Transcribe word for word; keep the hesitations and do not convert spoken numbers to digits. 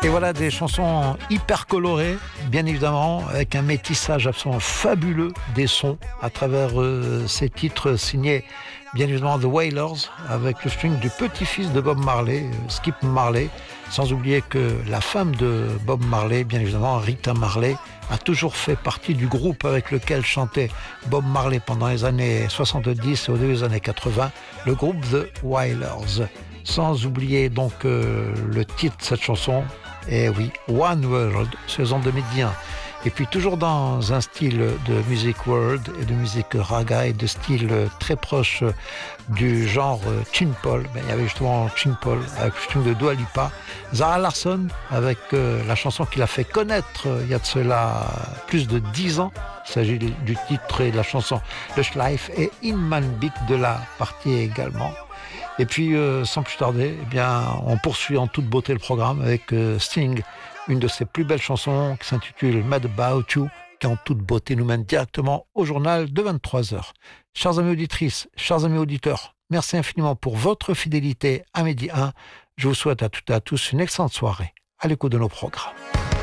Et voilà des chansons hyper colorées, bien évidemment, avec un métissage absolument fabuleux des sons à travers euh, ces titres signés, bien évidemment, The Wailers, avec le string du petit-fils de Bob Marley, euh, Skip Marley, sans oublier que la femme de Bob Marley, bien évidemment, Rita Marley, a toujours fait partie du groupe avec lequel chantait Bob Marley pendant les années soixante-dix et au début des années quatre-vingts, le groupe The Wailers. Sans oublier donc euh, le titre de cette chanson, et oui, One World, saison deux mille dix et un. Et puis toujours dans un style de musique world et de musique raga et de style très proche du genre Chin Paul, ben, il y avait justement Chin Paul avec le style de Dua Lipa, Zara Larsson avec euh, la chanson qu'il a fait connaître euh, il y a de cela plus de dix ans. Il s'agit du titre et de la chanson Le Schleif et Inman Beek de la partie également. Et puis, euh, sans plus tarder, eh bien, on poursuit en toute beauté le programme avec euh, Sting, une de ses plus belles chansons qui s'intitule Mad About You, qui en toute beauté nous mène directement au journal de vingt-trois heures. Chers amis auditrices, chers amis auditeurs, merci infiniment pour votre fidélité à Midi un. Je vous souhaite à toutes et à tous une excellente soirée à l'écoute de nos programmes.